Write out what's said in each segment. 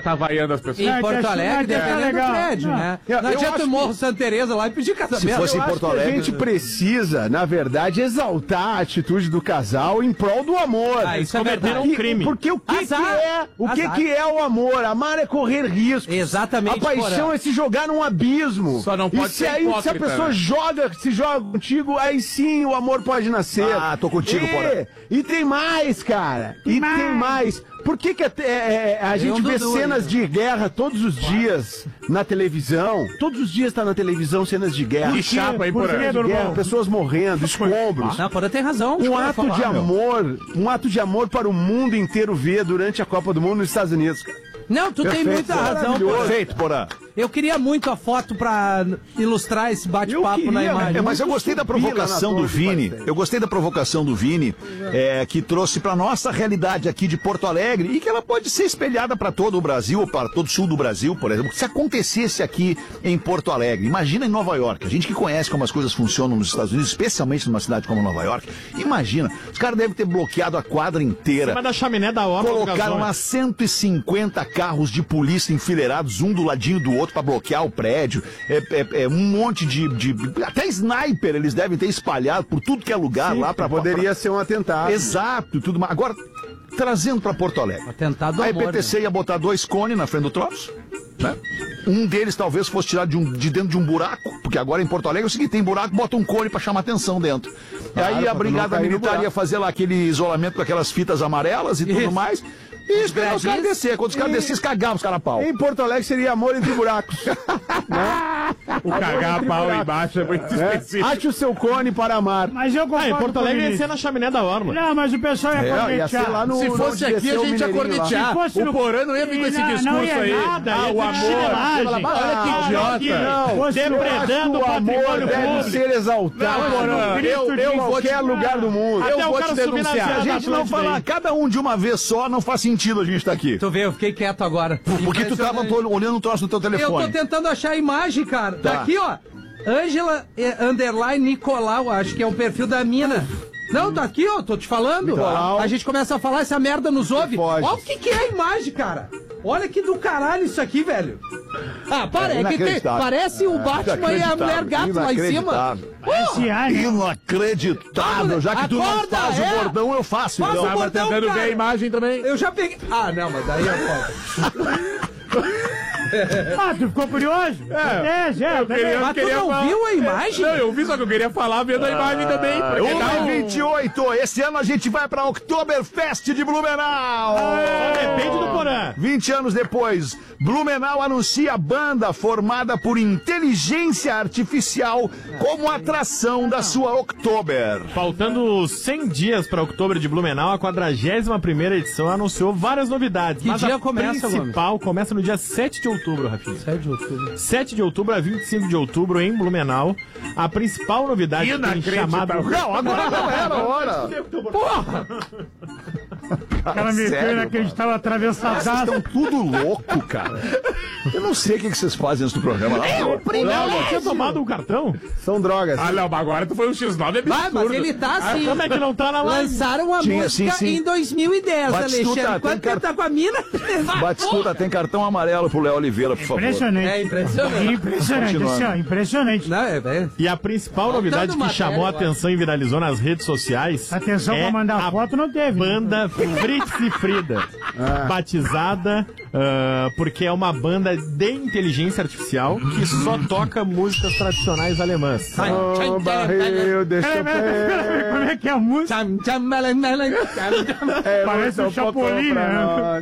tá vaiando as pessoas. Em Porto Alegre, dependendo do prédio, né? Não adianta o Morro Santa Teresa lá e pedir casamento. Se fosse em Porto Alegre, a gente precisa, na verdade, exaltar a atitude do casal em prol do amor. Ah, isso é verdade. Um crime. Porque o que é o amor? Amar é correr risco. Exatamente. A paixão é se jogar num abismo. Só não pode ser hipócrita, se a pessoa se joga contigo, aí sim o amor pode nascer. Ah, tô contigo, Porã. E tem mais, cara. Tem mais. Por que a gente vê cenas de guerra todos os dias na televisão? Todos os dias tá na televisão cenas de guerra. Que chapa aí, Porã. Pessoas morrendo, escombros. Não, Porã tem razão. Um ato de amor para o mundo inteiro ver durante a Copa do Mundo nos Estados Unidos. Não, tu tem muita razão, Porã. Perfeito, Porã. Eu queria muito a foto pra ilustrar esse bate-papo na imagem. Mas eu gostei da provocação do Vini. Eu gostei da provocação do Vini, que trouxe pra nossa realidade aqui de Porto Alegre e que ela pode ser espelhada para todo o Brasil, ou para todo o sul do Brasil, por exemplo. Se acontecesse aqui em Porto Alegre, imagina em Nova York. A gente que conhece como as coisas funcionam nos Estados Unidos, especialmente numa cidade como Nova York, imagina. Os caras devem ter bloqueado a quadra inteira. Cima da chaminé da hora. Colocaram lá 150 carros de polícia enfileirados, um do ladinho do outro, pra bloquear o prédio. Um monte de até sniper eles devem ter espalhado por tudo que é lugar. Sim, lá para poderia ser um atentado. Exato, tudo mais. Agora, trazendo pra Porto Alegre. Atentado a amor, IPTC ia botar 2 cones na frente do troço, né? Um deles talvez fosse tirado de dentro de um buraco, porque agora em Porto Alegre é o seguinte, tem buraco, bota um cone pra chamar atenção dentro. Claro, aí a Brigada Militar ia fazer lá aquele isolamento com aquelas fitas amarelas e tudo mais. E esperar os caras descer. Quando os caras descerem, cagavam os caras a pau. Em Porto Alegre seria amor entre buracos. O cagar a pau embaixo é muito específico. Ache o seu cone para amar. Mas eu concordo. Em Porto Alegre ia ser na chaminé da Orla. Não, mas o pessoal ia cornetear. Se fosse aqui, a gente ia cornetear. O Porã não ia vir com esse discurso aí. O amor. Olha que idiota. Depredando o patrimônio deve público. ser exaltado. Eu vou qualquer lugar do mundo. Eu vou te denunciar. Se a gente não falar cada um de uma vez só, não faz sentido a gente estar aqui. Tu vê, eu fiquei quieto agora. Porque tu tava olhando o troço no teu telefone. Eu tô tentando achar a imagem, cara. Tá aqui, ó. Ângela _ Nicolau, acho que é o perfil da mina. Não, tá aqui, ó, tô te falando. Nicolau. A gente começa a falar, essa merda nos ouve. Olha o que é a imagem, cara. Olha que do caralho isso aqui, velho. Ah, parece o Batman e a mulher gato lá em cima. Inacreditável. Já que tu não faz o bordão, eu faço. Faz Então. o bordão, tentando ver a imagem também. Eu já peguei. Ah, não, mas daí eu posso. Tu ficou curioso? Mas tu não viu a imagem? Não, eu vi, só que eu queria falar vendo a imagem também. 28, esse ano a gente vai pra Oktoberfest de Blumenau. Depende do Porã. 20 anos depois, Blumenau anuncia banda formada por inteligência artificial como atração da sua Oktober. Faltando 100 dias para Oktober de Blumenau, a 41ª edição anunciou várias novidades. Que dia começa, a principal começa no dia 7 de outubro, Rafinha. 7 de outubro. 7 de outubro a 25 de outubro em Blumenau. A principal novidade tem chamado... Não, agora não era a hora. Porra! Aquela meteu que a gente tava Vocês atravessadaço. estão tudo louco, cara. Eu não sei o que vocês fazem antes do programa. Não tinha tomado um cartão? São drogas. Ah, não, mas agora tu foi um X9 absurdo. Vai, mas ele tá assim. Como é que não tá na live? Lançaram a música sim. em 2010, Batistuta, Alexandre. Quando ele tá com a mina... Batistuta, tem cartão amarelo pro Léo Oliveira, por favor. Impressionante. É impressionante. Impressionante, assim, ó, impressionante. Não, E a principal novidade que matéria, chamou a agora. atenção e viralizou nas redes sociais Atenção pra mandar a foto, não teve. banda Fritz e Frida, batizada porque é uma banda de inteligência artificial que só toca músicas tradicionais alemãs. Ô, barril, deixa eu Peraí, como é que é a música? Parece um Chapolin, né?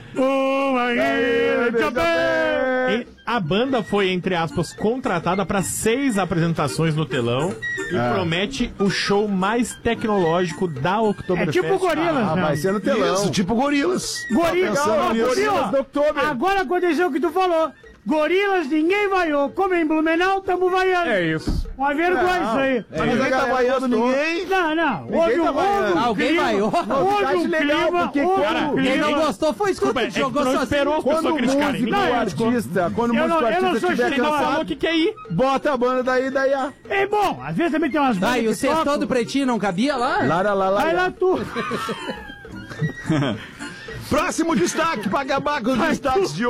E a banda foi, entre aspas, contratada para 6 apresentações no telão e promete o show mais tecnológico da Oktoberfest. É tipo Gorilas, né? vai ser no telão. Isso, tipo Gorilas. Gorilas do Oktober. Agora aconteceu o que tu falou. Gorilas, ninguém vaiou. Como em Blumenau, tamo vaiando. É isso. Uma vergonha isso aí. Ninguém tá vaiando ninguém. Não. Houve tá vaiando. Alguém vaiou. Houve um clima. Quem não gostou foi isso que jogou não sozinho. esperou as pessoas criticarem. Quando o músico artista tiver Não falou cansado, que quer ir. bota a banda daí. É bom, às vezes também tem umas bandas E o que sexto tocam. do Pretinho não cabia lá? Vai lá tu. Próximo destaque para acabar com os destaques de